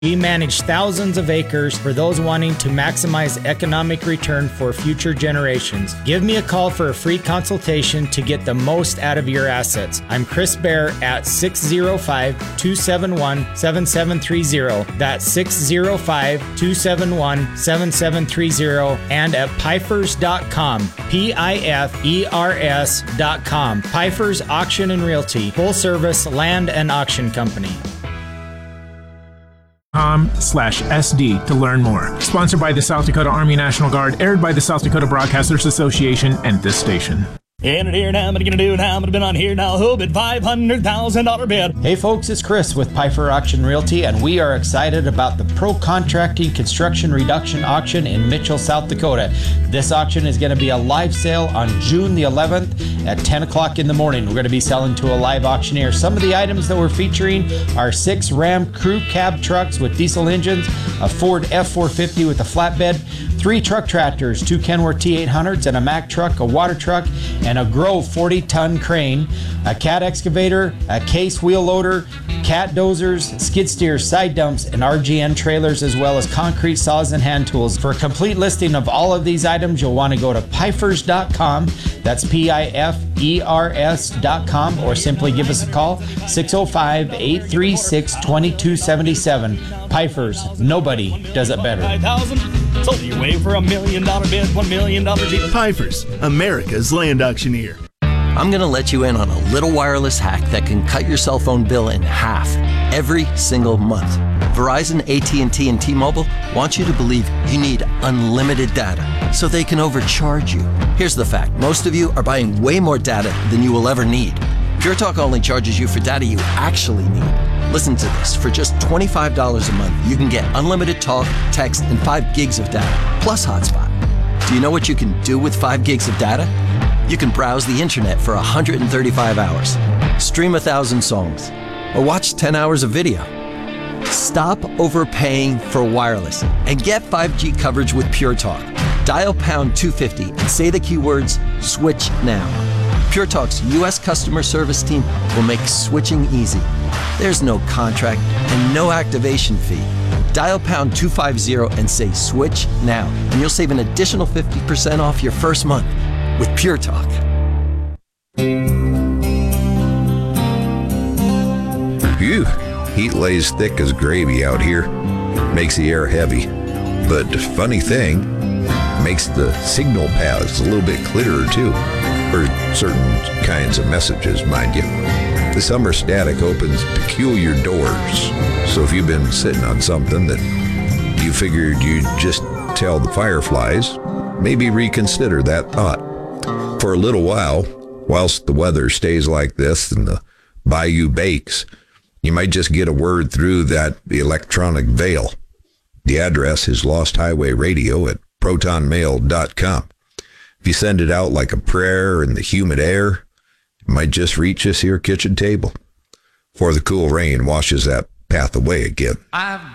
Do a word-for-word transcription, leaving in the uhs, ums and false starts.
We manage thousands of acres for those wanting to maximize economic return for future generations. Give me a call for a free consultation to get the most out of your assets. I'm Chris Bear at six oh five, two seven one, seven seven three oh. That's six oh five, two seven one, seven seven three oh and at pifers dot com. P I F E R S dot com. Pifers Auction and Realty, full service land and auction company. Com slash SD to learn more. Sponsored by the South Dakota Army National Guard, aired by the South Dakota Broadcasters Association and this station. And it here now, I'm gonna do now, I'm gonna bid on here now, who bid five hundred thousand dollars bid. Hey folks, it's Chris with Pifer Auction Realty, and we are excited about the Pro Contracting Construction Reduction Auction in Mitchell, South Dakota. This auction is gonna be a live sale on June the eleventh at ten o'clock in the morning. We're gonna be selling to a live auctioneer. Some of the items that we're featuring are six Ram crew cab trucks with diesel engines, a Ford F four fifty with a flatbed, three truck tractors, two Kenworth T eight hundreds, and a Mack truck, a water truck, and a Grove forty ton crane, a cat excavator, a case wheel loader, cat dozers, skid steers, side dumps, and R G N trailers, as well as concrete saws and hand tools. For a complete listing of all of these items, you'll want to go to pifers dot com. That's P I F E R S dot com, or simply give us a call, six oh five, eight three six, two two seven seven. Pifers, nobody does it better. Sold you away for a million dollar bid, one million dollars. Pifers, America's land auctioneer. I'm going to let you in on a little wireless hack that can cut your cell phone bill in half every single month. Verizon, A T and T, and T-Mobile want you to believe you need unlimited data so they can overcharge you. Here's the fact. Most of you are buying way more data than you will ever need. Pure Talk only charges you for data you actually need. Listen to this. For just twenty-five dollars a month, you can get unlimited talk, text, and five gigs of data, plus hotspot. Do you know what you can do with five gigs of data? You can browse the internet for one hundred thirty-five hours, stream one thousand songs, or watch ten hours of video. Stop overpaying for wireless and get five G coverage with Pure Talk. Dial pound two fifty and say the keywords switch now. Pure Talk's U S customer service team will make switching easy. There's no contract and no activation fee. Dial pound two fifty and say switch now, and you'll save an additional fifty percent off your first month with Pure Talk. Phew, heat lays thick as gravy out here. Makes the air heavy. But funny thing, makes the signal paths a little bit clearer too. For certain kinds of messages, mind you. The summer static opens peculiar doors. So if you've been sitting on something that you figured you'd just tell the fireflies, maybe reconsider that thought. For a little while, whilst the weather stays like this and the bayou bakes, you might just get a word through that electronic veil. The address is Lost Highway Radio at proton mail dot com. If you send it out like a prayer in the humid air, it might just reach us here kitchen table before the cool rain washes that path away again. I've